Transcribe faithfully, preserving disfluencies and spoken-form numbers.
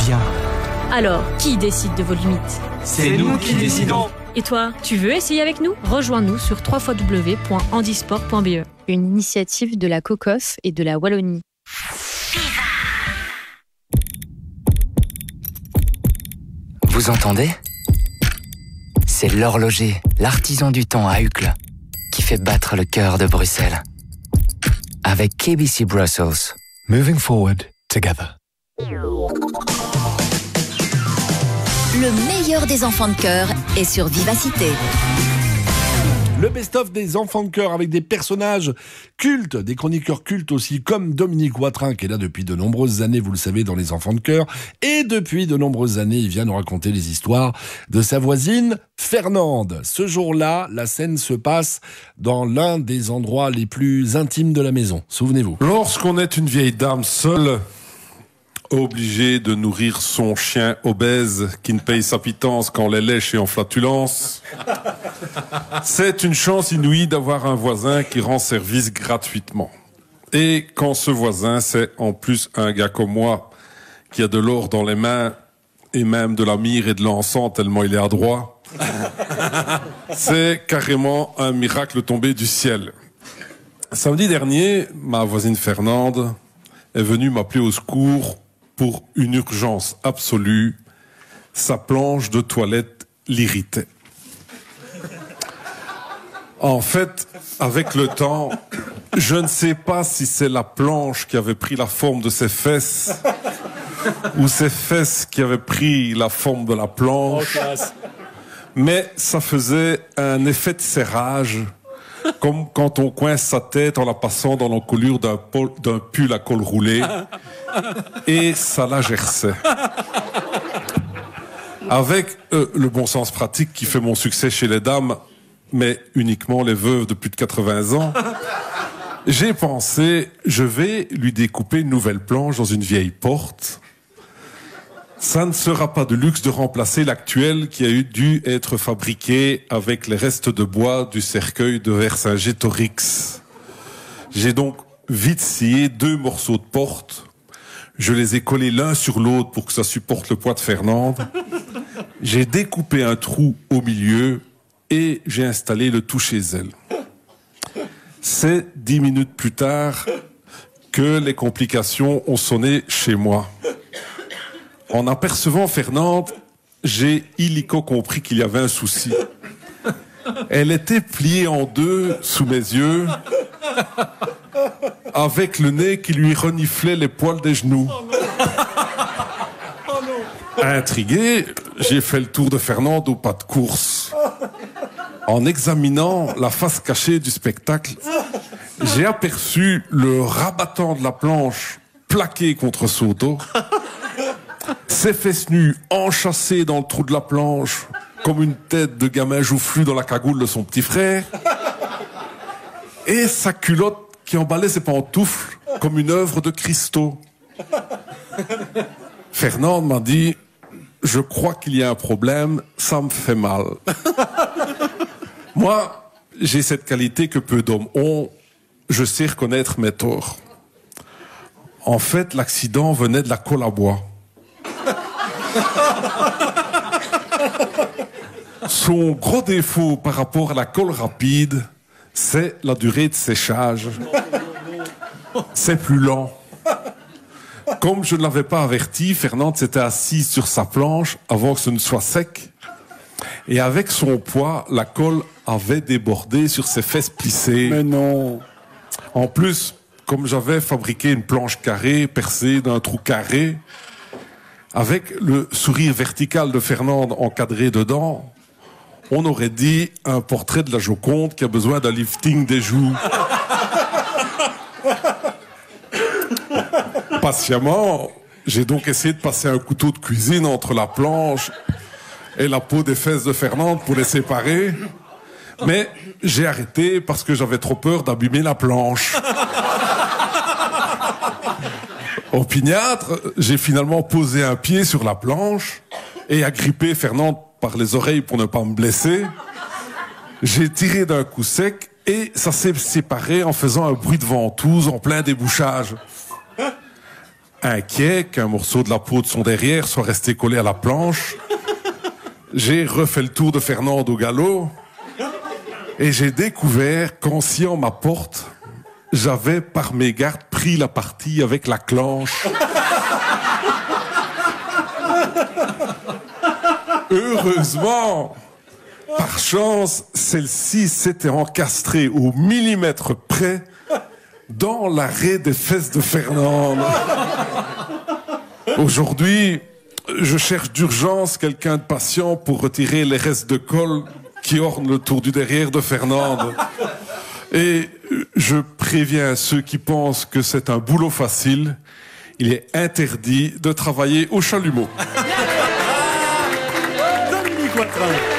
bien. Alors, qui décide de vos limites? C'est nous qui décidons. Et toi, tu veux essayer avec nous? Rejoins-nous sur w w w point handisport point b e. Une initiative de la COCOF et de la Wallonie. Vous entendez? C'est l'horloger, l'artisan du temps à Uccle, qui fait battre le cœur de Bruxelles. Avec K B C Brussels. Moving forward together. Le meilleur des enfants de chœur est sur Vivacité. Le best-of des enfants de chœur avec des personnages cultes, des chroniqueurs cultes aussi, comme Dominique Watrin, qui est là depuis de nombreuses années, vous le savez, dans les enfants de chœur. Et depuis de nombreuses années, il vient nous raconter les histoires de sa voisine, Fernande. Ce jour-là, la scène se passe dans l'un des endroits les plus intimes de la maison. Souvenez-vous. Lorsqu'on est une vieille dame seule, obligée de nourrir son chien obèse qui ne paye sa pitance qu'en lait lèche et en flatulence, c'est une chance inouïe d'avoir un voisin qui rend service gratuitement. Et quand ce voisin, c'est en plus un gars comme moi, qui a de l'or dans les mains, et même de la myrrhe et de l'encens tellement il est adroit, c'est carrément un miracle tombé du ciel. Samedi dernier, ma voisine Fernande est venue m'appeler au secours pour une urgence absolue. Sa planche de toilette l'irritait. En fait, avec le temps, je ne sais pas si c'est la planche qui avait pris la forme de ses fesses ou ses fesses qui avaient pris la forme de la planche, mais ça faisait un effet de serrage, comme quand on coince sa tête en la passant dans l'encolure d'un, pol- d'un pull à col roulé, et ça la gerçait. Avec euh, le bon sens pratique qui fait mon succès chez les dames, mais uniquement les veuves de plus de quatre-vingts ans, j'ai pensé, je vais lui découper une nouvelle planche dans une vieille porte. Ça ne sera pas de luxe de remplacer l'actuelle qui a eu dû être fabriquée avec les restes de bois du cercueil de Vercingétorix. J'ai donc vite scié deux morceaux de porte. Je les ai collés l'un sur l'autre pour que ça supporte le poids de Fernande. J'ai découpé un trou au milieu et j'ai installé le tout chez elle. C'est dix minutes plus tard que les complications ont sonné chez moi. En apercevant Fernande, j'ai illico compris qu'il y avait un souci. Elle était pliée en deux sous mes yeux, avec le nez qui lui reniflait les poils des genoux. Intrigué, j'ai fait le tour de Fernande au pas de course. En examinant la face cachée du spectacle, j'ai aperçu le rabattant de la planche plaqué contre son dos, ses fesses nues enchâssées dans le trou de la planche, comme une tête de gamin joufflu dans la cagoule de son petit frère, et sa culotte qui emballait ses pantoufles comme une œuvre de Christo. Fernande m'a dit « Je crois qu'il y a un problème, ça me fait mal. » Moi, j'ai cette qualité que peu d'hommes ont, je sais reconnaître mes torts. En fait, l'accident venait de la colle à bois. Son gros défaut par rapport à la colle rapide, c'est la durée de séchage. C'est plus lent. Comme je ne l'avais pas averti, Fernande s'était assise sur sa planche avant que ce ne soit sec. Et avec son poids, la colle avait débordé sur ses fesses plissées. Mais non. En plus, comme j'avais fabriqué une planche carrée percée d'un trou carré, avec le sourire vertical de Fernande encadré dedans, on aurait dit un portrait de la Joconde qui a besoin d'un lifting des joues. Patiemment, j'ai donc essayé de passer un couteau de cuisine entre la planche et la peau des fesses de Fernande pour les séparer. Mais j'ai arrêté parce que j'avais trop peur d'abîmer la planche. Opiniâtre, j'ai finalement posé un pied sur la planche et agrippé Fernande par les oreilles pour ne pas me blesser. J'ai tiré d'un coup sec et ça s'est séparé en faisant un bruit de ventouse en plein débouchage. inquiet qu'un morceau de la peau de son derrière soit resté collé à la planche. J'ai refait le tour de Fernande au galop et j'ai découvert qu'en sciant ma porte, j'avais par mégarde pris la partie avec la clenche. Heureusement, par chance, celle-ci s'était encastrée au millimètre près dans l'arrêt des fesses de Fernande. Aujourd'hui, je cherche d'urgence quelqu'un de patient pour retirer les restes de colle qui ornent le tour du derrière de Fernande. Et je préviens ceux qui pensent que c'est un boulot facile, il est interdit de travailler au chalumeau. Dominique Watrin.